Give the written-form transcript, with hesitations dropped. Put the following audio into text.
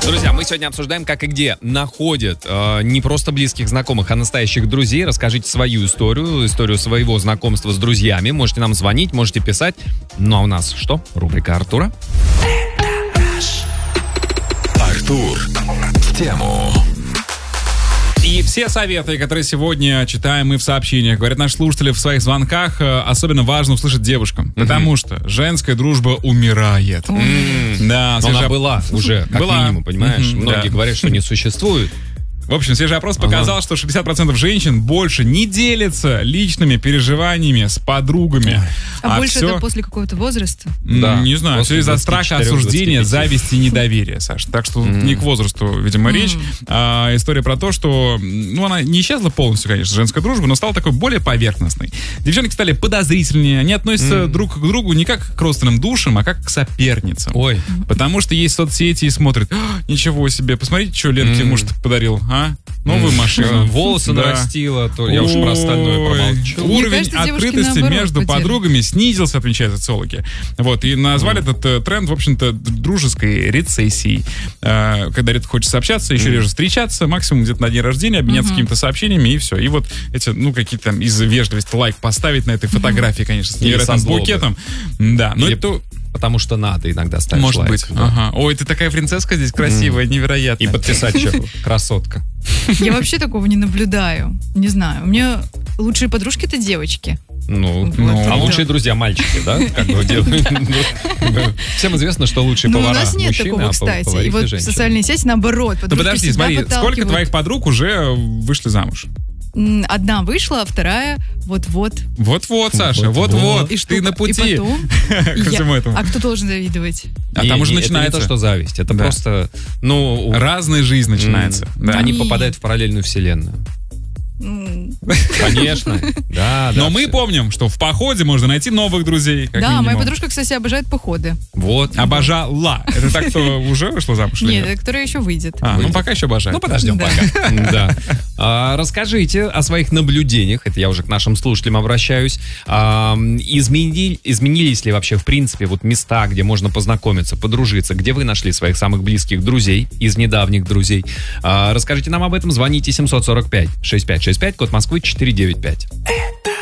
Друзья, мы сегодня обсуждаем, как и где находят не просто близких знакомых, а настоящих друзей. Расскажите свою историю своего знакомства с друзьями. Можете нам звонить, можете писать. Ну а у нас что? Рубрика Артура. Артур в тему. И все советы, которые сегодня читаем мы в сообщениях, говорят наши слушатели в своих звонках, особенно важно услышать девушкам. Потому что женская дружба умирает. Да, Но она была уже, как минимум, понимаешь? Многие говорят, что не существует. В общем, свежий опрос показал, что 60% женщин больше не делятся личными переживаниями с подругами. А больше это после какого-то возраста? Да. Не знаю, все из-за страха, осуждения, зависти и недоверия, Саша. Так что не к возрасту, видимо, речь. А история про то, что, она не исчезла полностью, конечно, женская дружба, но стала такой более поверхностной. Девчонки стали подозрительнее, они относятся друг к другу не как к родственным душам, а как к соперницам. Ой. Потому что есть соцсети и смотрят, ничего себе, посмотрите, что Ленке муж подарил, новую машину. Волосы нарастила, то я уж про остальное промолчу. Уровень открытости между подругами снизился, отмечают социологи. Вот, и назвали этот тренд, в общем-то, дружеской рецессией. Когда редко хочется общаться, еще реже встречаться, максимум где-то на день рождения, обменяться какими-то сообщениями, и все. И вот эти, какие-то там из вежливости лайк поставить на этой фотографии, конечно, с невероятным букетом. Да, но это... Потому что надо иногда ставить может лайк. Быть. Да. Ага. Ой, ты такая принцесска здесь красивая, невероятная. И подписать еще красотка. Я вообще такого не наблюдаю. Не знаю. У меня лучшие подружки — это девочки. А лучшие друзья мальчики, да? Всем известно, что лучшие повара мужчины, у нас нет такого, кстати. И вот в социальной сети наоборот. Ну подожди, смотри, сколько твоих подруг уже вышли замуж? Одна вышла, а вторая вот-вот. Вот-вот, Саша, вот-вот. И ты на пути. И потом к всему этому. А кто должен завидовать? А там уже начинается. Это не то, что зависть. Это просто, разная жизнь начинается. Они попадают в параллельную вселенную. Конечно. Да. Но мы помним, что в походе можно найти новых друзей. Да, моя подружка, кстати, обожает походы. Вот. Обожала. Это так, кто уже вышла замуж? Нет, это которая еще выйдет. Пока еще обожает. Подождем пока. Да. Расскажите о своих наблюдениях. Это я уже к нашим слушателям обращаюсь. Изменились ли вообще, в принципе, места, где можно познакомиться, подружиться, где вы нашли своих самых близких друзей, из недавних друзей? Расскажите нам об этом. Звоните 745-6565, код Москвы 495.